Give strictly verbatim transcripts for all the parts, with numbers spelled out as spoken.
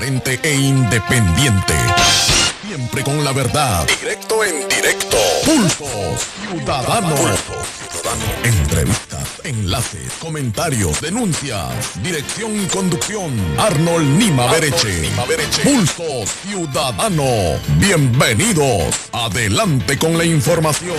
transparente e independiente. Siempre con la verdad. Directo en directo. Pulso Ciudadano. Entrevistas, enlaces, comentarios, denuncias. Dirección y conducción. Arnold Nima Bereche. Pulso Ciudadano. Bienvenidos. Adelante con la información.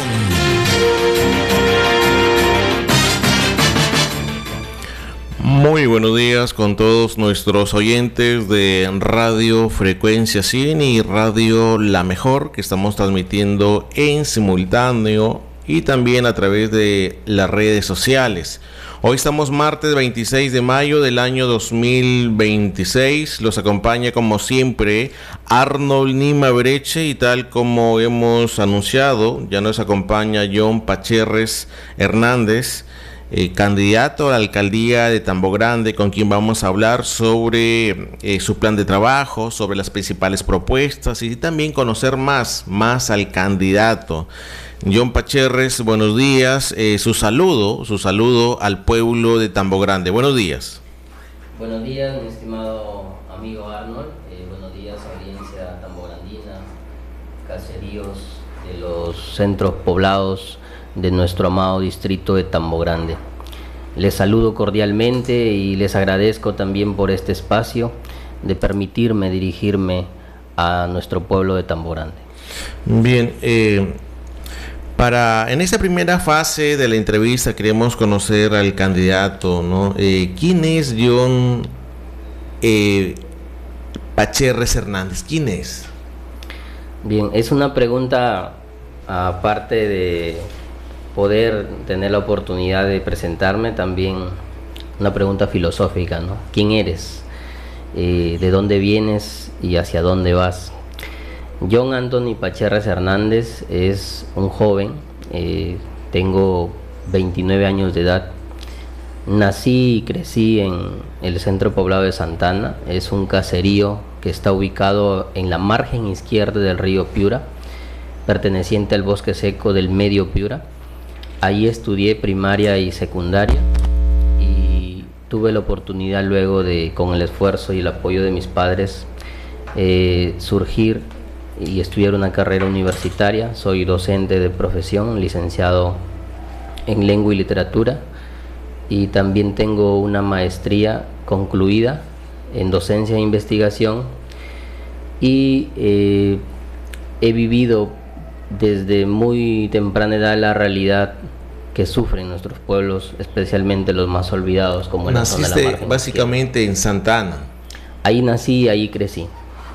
Muy buenos días con todos nuestros oyentes de Radio Frecuencia cien y Radio La Mejor, que estamos transmitiendo en simultáneo y también a través de las redes sociales. Hoy estamos martes veintiséis de mayo del año dos mil veintiséis. Los acompaña como siempre Arnold Nima Bereche y tal como hemos anunciado, ya nos acompaña John Pacherres Hernández, Eh, candidato a la alcaldía de Tambo Grande, con quien vamos a hablar sobre eh, su plan de trabajo, sobre las principales propuestas y también conocer más, más al candidato. John Pacherres, buenos días. Eh, su saludo, su saludo al pueblo de Tambo Grande. Buenos días. Buenos días, mi estimado amigo Arnold. Eh, buenos días, audiencia tambograndina, caseríos de los centros poblados de nuestro amado distrito de Tambo Grande. Les saludo cordialmente y les agradezco también por este espacio de permitirme dirigirme a nuestro pueblo de Tambo Grande. Bien, eh, para en esta primera fase de la entrevista queremos conocer al candidato, ¿no? Eh, ¿Quién es John eh, Pacherres Hernández? ¿Quién es? Bien, es una pregunta aparte de poder tener la oportunidad de presentarme, también una pregunta filosófica, ¿no? ¿Quién eres? Eh, ¿De dónde vienes y hacia dónde vas? John Anthony Pacherres Hernández es un joven, eh, tengo veintinueve años de edad, nací y crecí en el centro poblado de Santana. Es un caserío que está ubicado en la margen izquierda del río Piura, perteneciente al bosque seco del medio Piura. Ahí estudié primaria y secundaria y tuve la oportunidad luego de, con el esfuerzo y el apoyo de mis padres, eh, surgir y estudiar una carrera universitaria. Soy docente de profesión, licenciado en lengua y literatura, y también tengo una maestría concluida en docencia e investigación, y eh, he vivido desde muy temprana edad la realidad que sufren nuestros pueblos, especialmente los más olvidados, como en la zona de la margen básicamente izquierda. En Santana. Ahí nací y ahí crecí.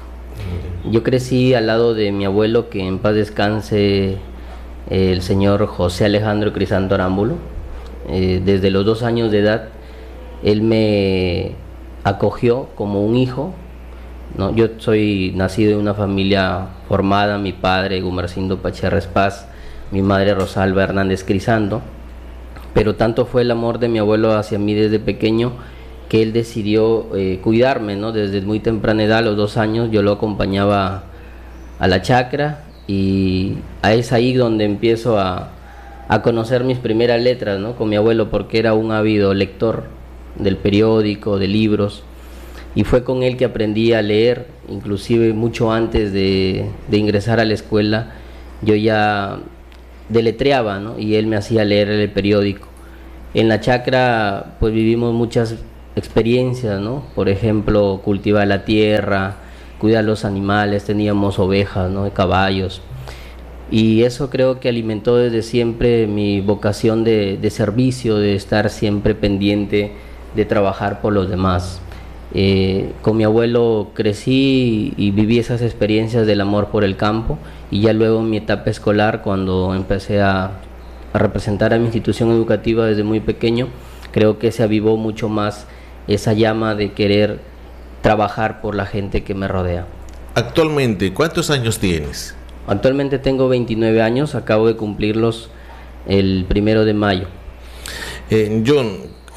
Yo crecí al lado de mi abuelo, que en paz descanse, el señor José Alejandro Crisanto Arámbulo. Eh, desde los dos años de edad, él me acogió como un hijo, ¿no? Yo soy nacido en una familia formada: mi padre Gumercindo Pacherres Paz, mi madre Rosalba Hernández Crisanto, pero tanto fue el amor de mi abuelo hacia mí desde pequeño que él decidió eh, cuidarme, ¿no? Desde muy temprana edad, a los dos años, yo lo acompañaba a la chacra, y es ahí donde empiezo a, a conocer mis primeras letras, ¿no? Con mi abuelo, porque era un ávido lector del periódico, de libros, y fue con él que aprendí a leer. Inclusive mucho antes de, de ingresar a la escuela, yo ya deletreaba, ¿no? Y él me hacía leer el periódico. En la chacra pues vivimos muchas experiencias, ¿no? Por ejemplo, cultivar la tierra, cuidar los animales, teníamos ovejas, ¿no? Caballos, y eso creo que alimentó desde siempre mi vocación de, de servicio, de estar siempre pendiente de trabajar por los demás. Eh, con mi abuelo crecí y, y viví esas experiencias del amor por el campo, y ya luego en mi etapa escolar, cuando empecé a, a representar a mi institución educativa desde muy pequeño, creo que se avivó mucho más esa llama de querer trabajar por la gente que me rodea. Actualmente, ¿cuántos años tienes? Actualmente tengo veintinueve años, acabo de cumplirlos el primero de mayo. Eh, John,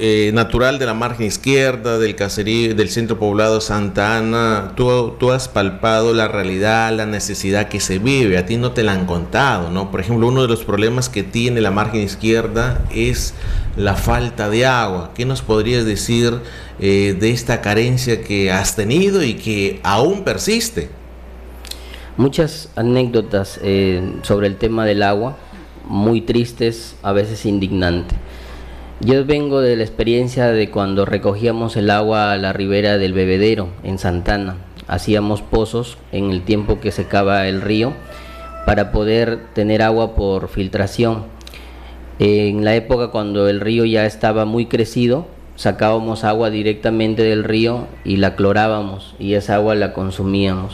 eh, natural de la margen izquierda, del caserío, del centro poblado Santa Ana, tú, tú has palpado la realidad, la necesidad que se vive, a ti no te la han contado, ¿no? Por ejemplo, uno de los problemas que tiene la margen izquierda es la falta de agua. ¿Qué nos podrías decir eh, de esta carencia que has tenido y que aún persiste? Muchas anécdotas eh, sobre el tema del agua, muy tristes, a veces indignantes. Yo vengo de la experiencia de cuando recogíamos el agua a la ribera del Bebedero, en Santa Ana. Hacíamos pozos en el tiempo que secaba el río para poder tener agua por filtración. En la época cuando el río ya estaba muy crecido, sacábamos agua directamente del río y la clorábamos y esa agua la consumíamos.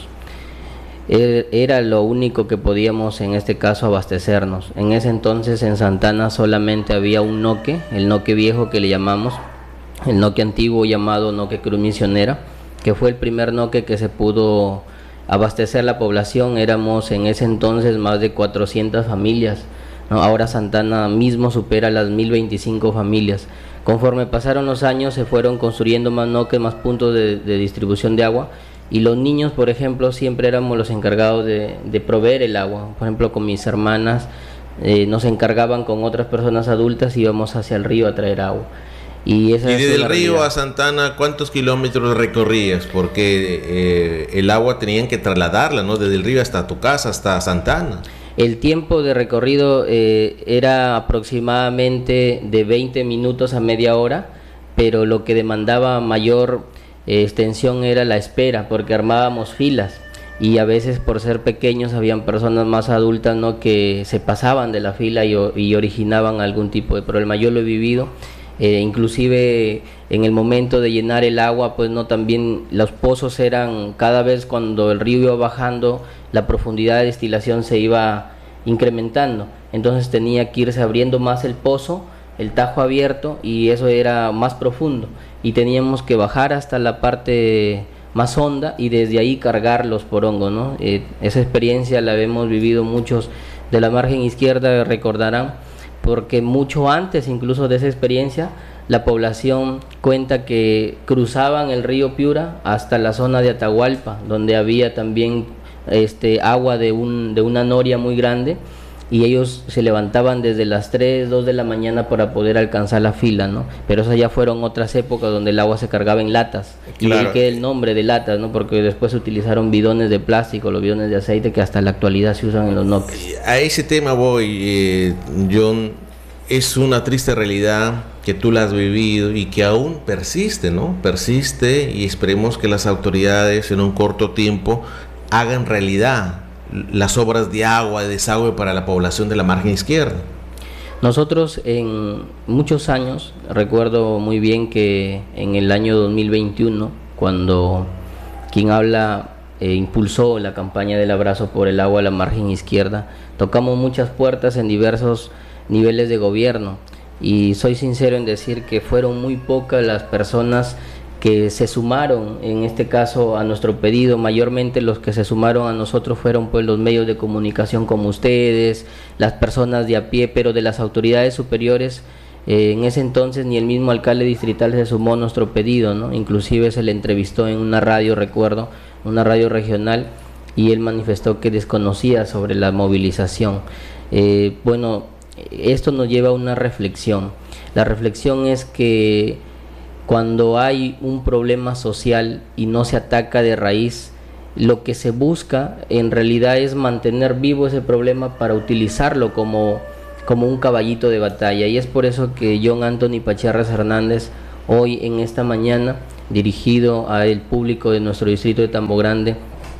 Era lo único que podíamos en este caso abastecernos. En ese entonces en Santa Ana solamente había un noque, el noque viejo que le llamamos, el noque antiguo llamado noque Cruz Misionera, que fue el primer noque que se pudo abastecer la población. Éramos en ese entonces más de cuatrocientas familias, ¿no? Ahora Santa Ana mismo supera las mil veinticinco familias. Conforme pasaron los años se fueron construyendo más noques, más puntos de, de distribución de agua. Y los niños, por ejemplo, siempre éramos los encargados de, de proveer el agua. Por ejemplo, con mis hermanas eh, nos encargaban con otras personas adultas, íbamos hacia el río a traer agua. Y, esa y desde el río realidad. a Santa Ana, ¿cuántos kilómetros recorrías? Porque eh, el agua tenían que trasladarla, ¿no? Desde el río hasta tu casa, hasta Santa Ana. El tiempo de recorrido eh, era aproximadamente de veinte minutos a media hora, pero lo que demandaba mayor extensión era la espera, porque armábamos filas y a veces por ser pequeños habían personas más adultas, ¿no?, que se pasaban de la fila y, y originaban algún tipo de problema. Yo lo he vivido, eh, inclusive en el momento de llenar el agua, pues no, también los pozos eran, cada vez cuando el río iba bajando, la profundidad de destilación se iba incrementando, entonces tenía que irse abriendo más el pozo, el tajo abierto, y eso era más profundo y teníamos que bajar hasta la parte más honda y desde ahí cargar los porongos, ¿no? Eh, esa experiencia la hemos vivido muchos de la margen izquierda, recordarán, porque mucho antes incluso de esa experiencia la población cuenta que cruzaban el río Piura hasta la zona de Atahualpa, donde había también este agua de un de una noria muy grande, y ellos se levantaban desde las tres, dos de la mañana para poder alcanzar la fila, ¿no? Pero esas ya fueron otras épocas donde el agua se cargaba en latas. Claro. Y de ahí que el nombre de latas, ¿no? Porque después se utilizaron bidones de plástico, los bidones de aceite que hasta la actualidad se usan en los noques. A ese tema voy, eh, John. Es una triste realidad que tú la has vivido y que aún persiste, ¿no? Persiste, y esperemos que las autoridades en un corto tiempo hagan realidad las obras de agua, de desagüe para la población de la margen izquierda. Nosotros en muchos años, recuerdo muy bien que en el año dos mil veintiuno, cuando quien habla eh, impulsó la campaña del abrazo por el agua a la margen izquierda, tocamos muchas puertas en diversos niveles de gobierno, y soy sincero en decir que fueron muy pocas las personas que se sumaron en este caso a nuestro pedido. Mayormente los que se sumaron a nosotros fueron pues los medios de comunicación como ustedes, las personas de a pie, pero de las autoridades superiores eh, en ese entonces ni el mismo alcalde distrital se sumó a nuestro pedido, ¿no? Inclusive se le entrevistó en una radio, recuerdo, una radio regional, y él manifestó que desconocía sobre la movilización. Eh, bueno, esto nos lleva a una reflexión. La reflexión es que cuando hay un problema social y no se ataca de raíz, lo que se busca en realidad es mantener vivo ese problema para utilizarlo como, como un caballito de batalla. Y es por eso que John Anthony Pacharras Hernández, hoy en esta mañana, dirigido al público de nuestro distrito de Tambo Grande,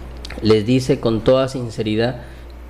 les dice con toda sinceridad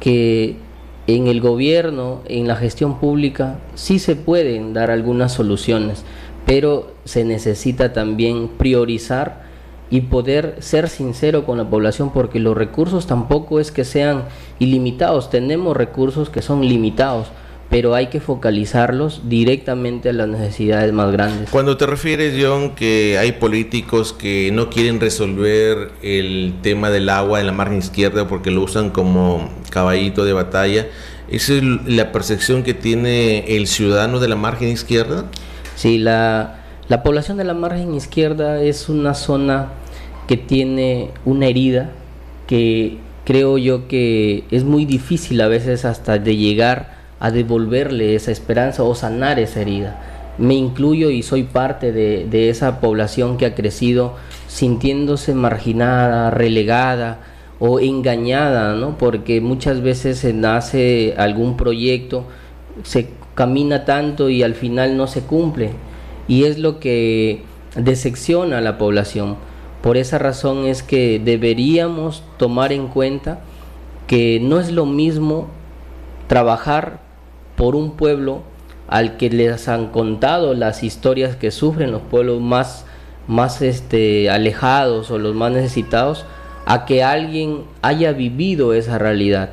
que en el gobierno, en la gestión pública, sí se pueden dar algunas soluciones, pero se necesita también priorizar y poder ser sincero con la población, porque los recursos tampoco es que sean ilimitados, tenemos recursos que son limitados, pero hay que focalizarlos directamente a las necesidades más grandes. Cuando te refieres, John, que hay políticos que no quieren resolver el tema del agua en la margen izquierda porque lo usan como caballito de batalla, ¿esa es la percepción que tiene el ciudadano de la margen izquierda? Sí, la, La población de la margen izquierda es una zona que tiene una herida que creo yo que es muy difícil a veces hasta de llegar a devolverle esa esperanza o sanar esa herida. Me incluyo y soy parte de, de esa población que ha crecido sintiéndose marginada, relegada o engañada, ¿no? Porque muchas veces se nace algún proyecto, se camina tanto y al final no se cumple, y es lo que decepciona a la población. Por esa razón es que deberíamos tomar en cuenta que no es lo mismo trabajar por un pueblo al que les han contado las historias que sufren los pueblos más, más este, alejados o los más necesitados, a que alguien haya vivido esa realidad.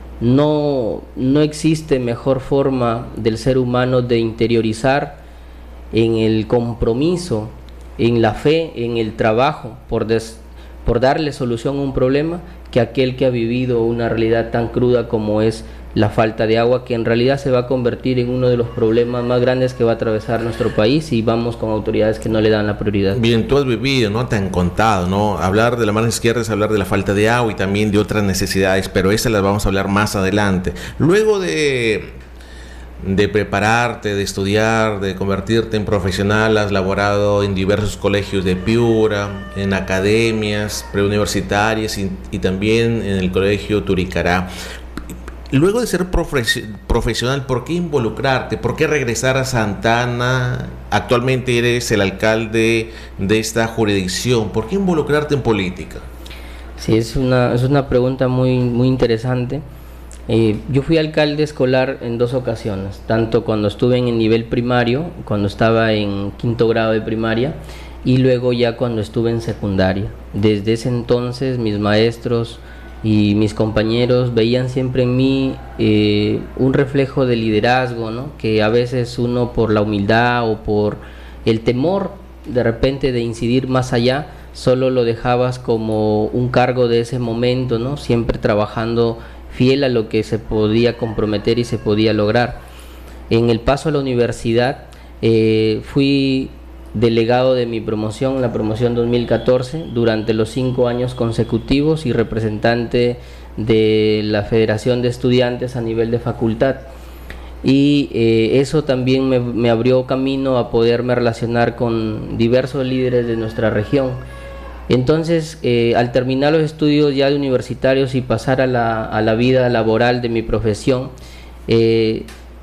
No, no existe mejor forma del ser humano de interiorizar en el compromiso, en la fe, en el trabajo, por, des, por darle solución a un problema, que aquel que ha vivido una realidad tan cruda como es la falta de agua, que en realidad se va a convertir en uno de los problemas más grandes que va a atravesar nuestro país si vamos con autoridades que no le dan la prioridad. Bien, tú has vivido, ¿no? Te han contado, ¿no? Hablar de la margen izquierda es hablar de la falta de agua y también de otras necesidades, pero esas las vamos a hablar más adelante. Luego de, de prepararte, de estudiar, de convertirte en profesional, has laborado en diversos colegios de Piura, en academias preuniversitarias y, y también en el colegio Turicará. Luego de ser profesional, ¿por qué involucrarte? ¿Por qué regresar a Santa Ana? Actualmente eres el alcalde de esta jurisdicción. ¿Por qué involucrarte en política? Sí, es una, es una pregunta muy, muy interesante. Eh, yo fui alcalde escolar en dos ocasiones, tanto cuando estuve en el nivel primario, cuando estaba en quinto grado de primaria, y luego ya cuando estuve en secundaria. Desde ese entonces mis maestros y mis compañeros veían siempre en mí eh, un reflejo de liderazgo, ¿no? Que a veces uno, por la humildad o por el temor de repente de incidir más allá, solo lo dejabas como un cargo de ese momento, ¿no? Siempre trabajando fiel a lo que se podía comprometer y se podía lograr. En el paso a la universidad eh, fui delegado de mi promoción, la promoción dos mil catorce, durante los cinco años consecutivos, y representante de la Federación de Estudiantes a nivel de facultad. Y eh, eso también me, me abrió camino a poderme relacionar con diversos líderes de nuestra región. Entonces, eh, al terminar los estudios ya de universitarios y pasar a la, a la vida laboral de mi profesión, eh,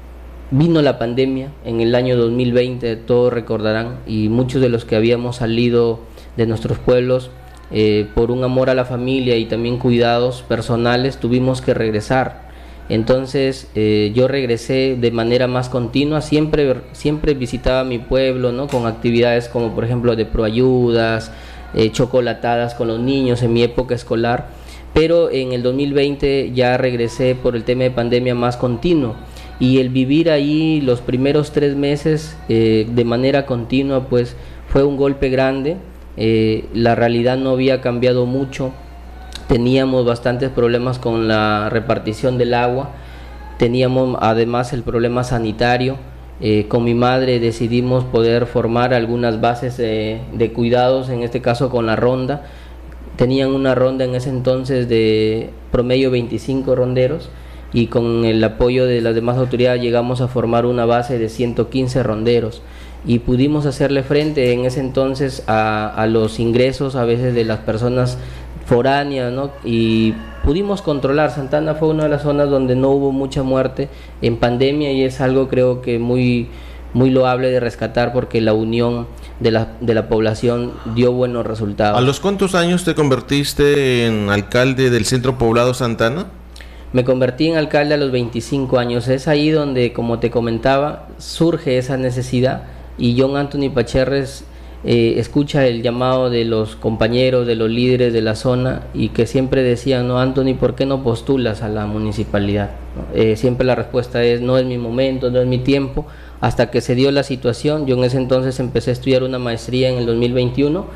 vino la pandemia en el año dos mil veinte, todos recordarán, y muchos de los que habíamos salido de nuestros pueblos eh, por un amor a la familia y también cuidados personales, tuvimos que regresar. Entonces eh, yo regresé de manera más continua, siempre, siempre visitaba mi pueblo, ¿no? Con actividades como por ejemplo de proayudas, eh, chocolatadas con los niños en mi época escolar, pero en el dos mil veinte ya regresé por el tema de pandemia más continuo. Y el vivir ahí los primeros tres meses eh, de manera continua, pues fue un golpe grande. Eh, la realidad no había cambiado mucho, teníamos bastantes problemas con la repartición del agua, teníamos además el problema sanitario. Eh, con mi madre decidimos poder formar algunas bases eh, de cuidados, en este caso con la ronda. Tenían una ronda en ese entonces de promedio veinticinco ronderos, y con el apoyo de las demás autoridades llegamos a formar una base de ciento quince ronderos, y pudimos hacerle frente en ese entonces a, a los ingresos a veces de las personas foráneas, ¿no? Y pudimos controlar. Santa Ana fue una de las zonas donde no hubo mucha muerte en pandemia, y es algo creo que muy, muy loable de rescatar, porque la unión de la, de la población dio buenos resultados. ¿A los cuántos años te convertiste en alcalde del centro poblado Santa Ana? Me convertí en alcalde a los veinticinco años. Es ahí donde, como te comentaba, surge esa necesidad, y John Anthony Pacherres eh, escucha el llamado de los compañeros, de los líderes de la zona, y que siempre decían, no, Anthony, ¿por qué no postulas a la municipalidad? ¿No? Eh, siempre la respuesta es, no es mi momento, no es mi tiempo, hasta que se dio la situación. Yo en ese entonces empecé a estudiar una maestría en el dos mil veintiuno,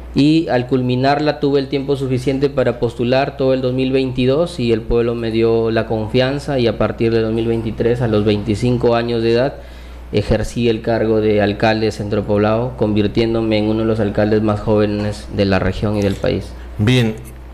y al culminarla tuve el tiempo suficiente para postular todo el dos mil veintidós, y el pueblo me dio la confianza, y a partir de dos mil veintitrés, a los veinticinco años de edad, ejercí el cargo de alcalde de Centro Poblado, convirtiéndome en uno de los alcaldes más jóvenes de la región y del país. Bien,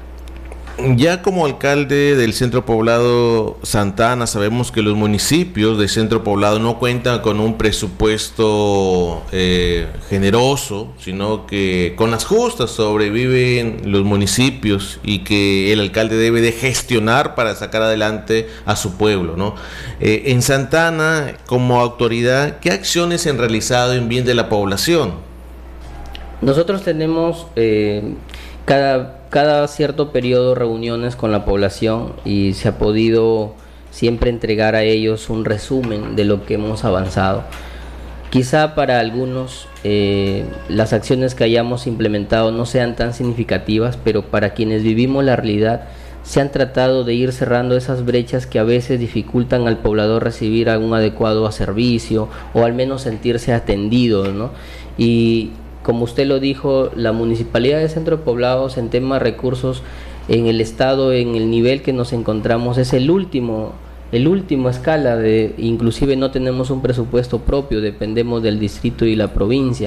ya como alcalde del Centro Poblado Santa Ana, sabemos que los municipios de Centro Poblado no cuentan con un presupuesto eh, generoso, sino que con las justas sobreviven los municipios y que el alcalde debe de gestionar para sacar adelante a su pueblo, ¿no? Eh, en Santa Ana, como autoridad, ¿qué acciones se han realizado en bien de la población? Nosotros tenemos eh, cada... cada cierto periodo reuniones con la población y se ha podido siempre entregar a ellos un resumen de lo que hemos avanzado. Quizá para algunos eh, las acciones que hayamos implementado no sean tan significativas, pero para quienes vivimos la realidad se han tratado de ir cerrando esas brechas que a veces dificultan al poblador recibir algún adecuado servicio o al menos sentirse atendido, ¿no? Y como usted lo dijo, la Municipalidad de Centro Poblados en temas de recursos en el estado, en el nivel que nos encontramos, es el último, el último escala, de, inclusive no tenemos un presupuesto propio, dependemos del distrito y la provincia.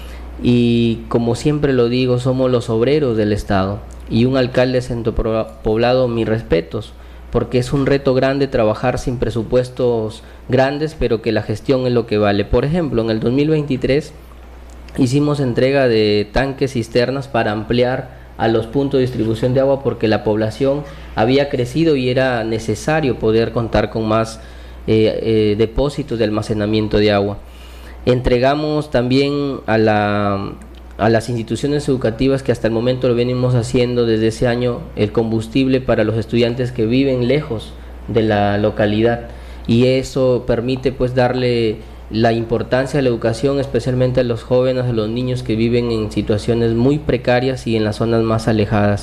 Y como siempre lo digo, somos los obreros del estado. Y un alcalde de Centro Poblado, mis respetos, porque es un reto grande trabajar sin presupuestos grandes, pero que la gestión es lo que vale. Por ejemplo, en el dos mil veintitrés... hicimos entrega de tanques cisternas para ampliar a los puntos de distribución de agua porque la población había crecido y era necesario poder contar con más eh, eh, depósitos de almacenamiento de agua. Entregamos también a, la, a las instituciones educativas, que hasta el momento lo venimos haciendo desde ese año, el combustible para los estudiantes que viven lejos de la localidad, y eso permite pues darle la importancia de la educación, especialmente a los jóvenes, a los niños que viven en situaciones muy precarias y en las zonas más alejadas.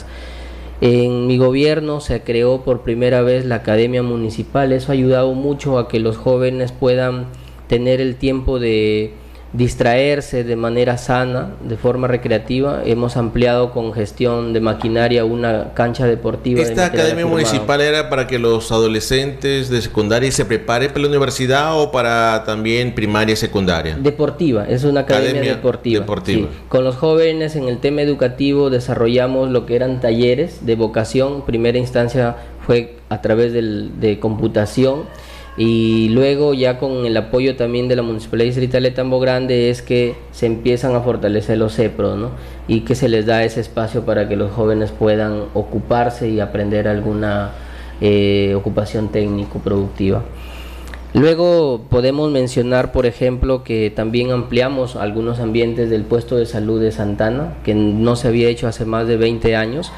En mi gobierno se creó por primera vez la Academia Municipal. Eso ha ayudado mucho a que los jóvenes puedan tener el tiempo de distraerse de manera sana, de forma recreativa. Hemos ampliado con gestión de maquinaria una cancha deportiva. ¿Esta de academia firmado. municipal era para que los adolescentes de secundaria se preparen para la universidad o para también primaria y secundaria? Deportiva, es una academia, academia deportiva. deportiva. Sí. Con los jóvenes en el tema educativo desarrollamos lo que eran talleres de vocación. Primera instancia fue a través del, de computación. Y luego ya con el apoyo también de la Municipalidad Distrital de Tambo Grande es que se empiezan a fortalecer los CEPROS, ¿no? Y que se les da ese espacio para que los jóvenes puedan ocuparse y aprender alguna eh, ocupación técnico-productiva. Luego podemos mencionar, por ejemplo, que también ampliamos algunos ambientes del puesto de salud de Santa Ana, que no se había hecho hace más de veinte años,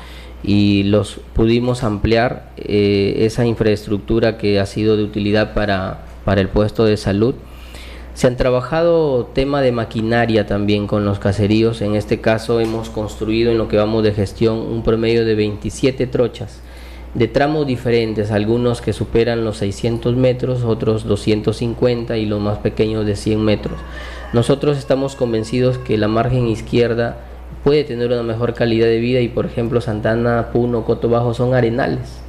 y los pudimos ampliar eh, esa infraestructura que ha sido de utilidad para, para el puesto de salud. Se han trabajado tema de maquinaria también con los caseríos. En este caso hemos construido en lo que vamos de gestión un promedio de veintisiete trochas de tramos diferentes, algunos que superan los seiscientos metros, otros doscientos cincuenta y los más pequeños de cien metros. Nosotros estamos convencidos que la margen izquierda puede tener una mejor calidad de vida y, por ejemplo, Santa Ana, Puno, Coto Bajo son arenales.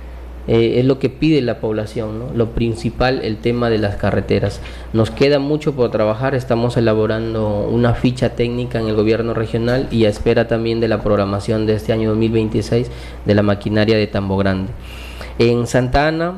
Eh, es lo que pide la población, ¿no? Lo principal, el tema de las carreteras. Nos queda mucho por trabajar, estamos elaborando una ficha técnica en el gobierno regional y a espera también de la programación de este año dos mil veintiséis de la maquinaria de Tambo Grande. En Santa Ana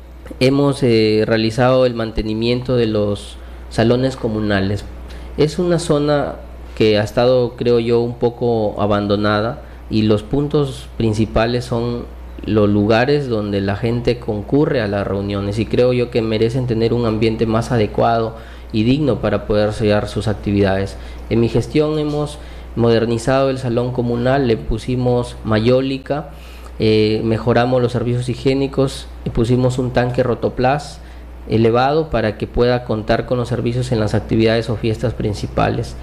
hemos eh, realizado el mantenimiento de los salones comunales. Es una zona que ha estado, creo yo, un poco abandonada, y los puntos principales son los lugares donde la gente concurre a las reuniones, y creo yo que merecen tener un ambiente más adecuado y digno para poder sellar sus actividades. En mi gestión hemos modernizado el salón comunal, le pusimos mayólica, eh, mejoramos los servicios higiénicos y pusimos un tanque Rotoplas elevado para que pueda contar con los servicios en las actividades o fiestas principales.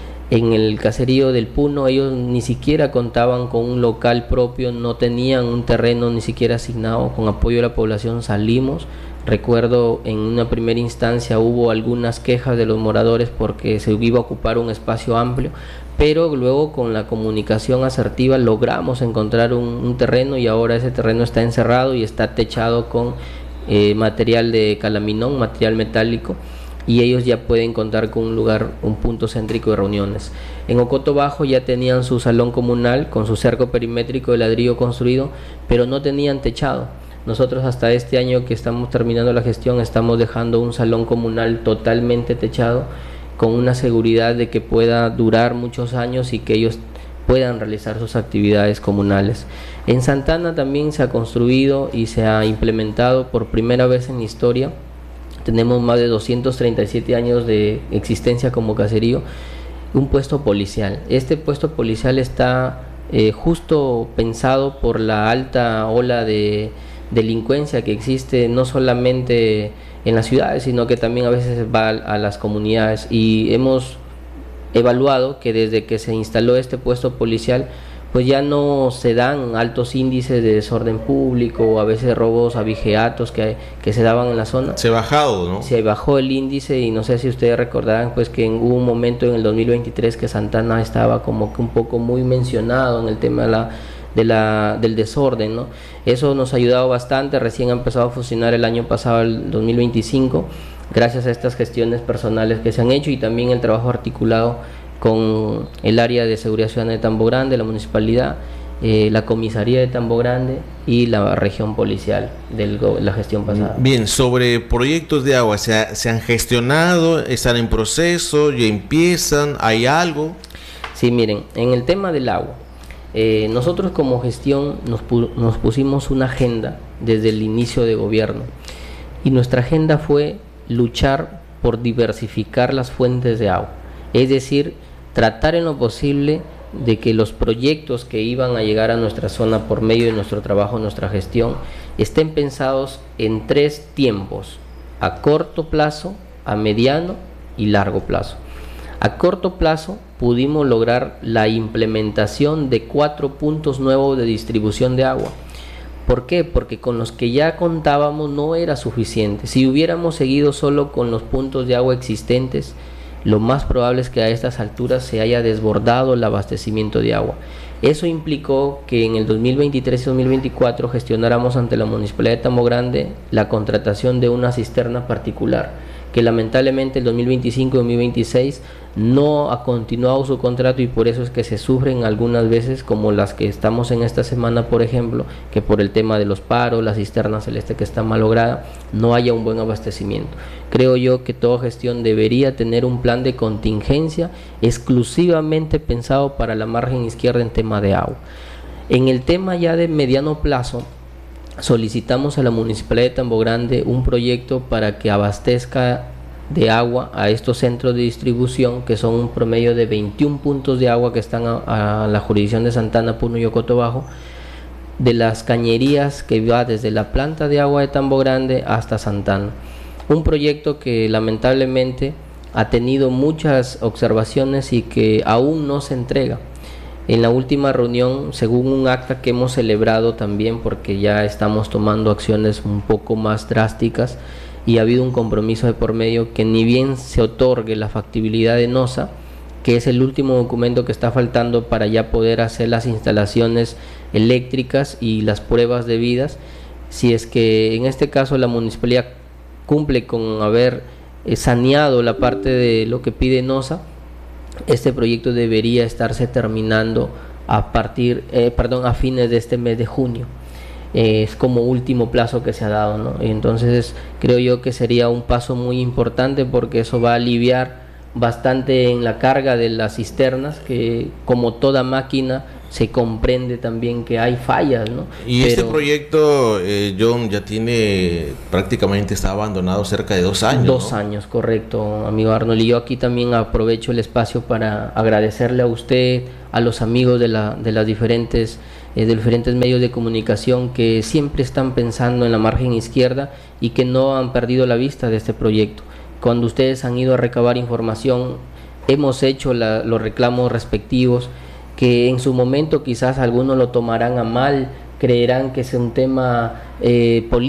En el caserío del Puno ellos ni siquiera contaban con un local propio, no tenían un terreno ni siquiera asignado. Con apoyo de la población salimos. Recuerdo en una primera instancia hubo algunas quejas de los moradores porque se iba a ocupar un espacio amplio, pero luego con la comunicación asertiva logramos encontrar un, un terreno, y ahora ese terreno está encerrado y está techado con eh, material de calaminón, material metálico. y ellos ya pueden contar con un lugar, un punto céntrico de reuniones. En Ocoto Bajo ya tenían su salón comunal con su cerco perimétrico de ladrillo construido, pero no tenían techado. Nosotros hasta este año que estamos terminando la gestión estamos dejando un salón comunal totalmente techado, con una seguridad de que pueda durar muchos años y que ellos puedan realizar sus actividades comunales. En Santana también se ha construido y se ha implementado por primera vez en la historia. Tenemos más de doscientos treinta y siete años de existencia como caserío, un puesto policial. Este puesto policial está eh, justo pensado por la alta ola de delincuencia que existe no solamente en las ciudades, sino que también a veces va a las comunidades, y hemos evaluado que desde que se instaló este puesto policial pues ya no se dan altos índices de desorden público o a veces robos abigeatos que, que se daban en la zona. Se ha bajado, ¿no? Se bajó el índice, y no sé si ustedes recordarán pues que hubo un momento en el dos mil veintitrés que Santana estaba como que un poco muy mencionado en el tema de la, de la, del desorden, ¿no? Eso nos ha ayudado bastante. Recién ha empezado a funcionar el año pasado, el dos mil veinticinco, gracias a estas gestiones personales que se han hecho y también el trabajo articulado con el área de seguridad ciudadana de Tambo Grande, la municipalidad, eh, la comisaría de Tambo Grande y la región policial de la gestión pasada. Bien, sobre proyectos de agua, ¿se, ha, ¿se han gestionado? ¿Están en proceso? ¿Ya empiezan? ¿Hay algo? Sí, miren, en el tema del agua, eh, nosotros como gestión nos, pu nos pusimos una agenda desde el inicio de gobierno, y nuestra agenda fue luchar por diversificar las fuentes de agua, es decir, tratar en lo posible de que los proyectos que iban a llegar a nuestra zona por medio de nuestro trabajo, nuestra gestión, estén pensados en tres tiempos: a corto plazo, a mediano y largo plazo. A corto plazo pudimos lograr la implementación de cuatro puntos nuevos de distribución de agua. ¿Por qué? Porque con los que ya contábamos no era suficiente. Si hubiéramos seguido solo con los puntos de agua existentes, lo más probable es que a estas alturas se haya desbordado el abastecimiento de agua. Eso implicó que en el dos mil veintitrés y dos mil veinticuatro gestionáramos ante la Municipalidad de Tambo Grande la contratación de una cisterna particular, que lamentablemente el dos mil veinticinco y dos mil veintiséis no ha continuado su contrato, y por eso es que se sufren algunas veces, como las que estamos en esta semana, por ejemplo, que por el tema de los paros, la cisterna celeste que está malograda, no haya un buen abastecimiento. Creo yo que toda gestión debería tener un plan de contingencia exclusivamente pensado para la margen izquierda en tema de agua. En el tema ya de mediano plazo, solicitamos a la Municipalidad de Tambo Grande un proyecto para que abastezca de agua a estos centros de distribución, que son un promedio de veintiún puntos de agua que están a, a la jurisdicción de Santana, Puno y Ocoto Bajo, de las cañerías que va desde la planta de agua de Tambo Grande hasta Santana. Un proyecto que lamentablemente ha tenido muchas observaciones y que aún no se entrega. En la última reunión, según un acta que hemos celebrado también, porque ya estamos tomando acciones un poco más drásticas y ha habido un compromiso de por medio, que ni bien se otorgue la factibilidad de NOSA, que es el último documento que está faltando para ya poder hacer las instalaciones eléctricas y las pruebas debidas, si es que en este caso la municipalidad cumple con haber eh, saneado la parte de lo que pide NOSA, este proyecto debería estarse terminando a partir, eh, perdón, a fines de este mes de junio. Eh, es como último plazo que se ha dado, ¿no? Entonces creo yo que sería un paso muy importante, porque eso va a aliviar bastante en la carga de las cisternas, que como toda máquina se comprende también que hay fallas, ¿no? Y Pero, este proyecto, eh, John, ya tiene, prácticamente está abandonado cerca de dos años. Dos ¿no? años, correcto, amigo Arnold. Y yo aquí también aprovecho el espacio para agradecerle a usted, a los amigos de, la, de las diferentes, eh, de diferentes medios de comunicación que siempre están pensando en la margen izquierda y que no han perdido la vista de este proyecto. Cuando ustedes han ido a recabar información, hemos hecho la, los reclamos respectivos, que en su momento quizás algunos lo tomarán a mal, creerán que es un tema eh, político.